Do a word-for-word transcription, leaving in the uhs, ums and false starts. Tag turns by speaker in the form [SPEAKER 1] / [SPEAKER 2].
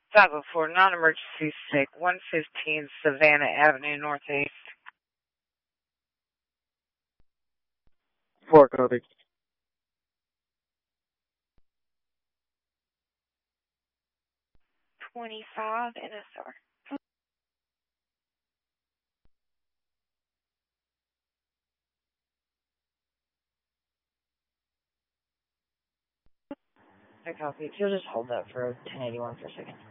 [SPEAKER 1] five oh four, non-emergency sick, one fifteen Savannah Avenue, Northeast.
[SPEAKER 2] Four copy.
[SPEAKER 3] twenty-five N S R.
[SPEAKER 1] I copy. If you'll just hold that for ten eighty-one for a second.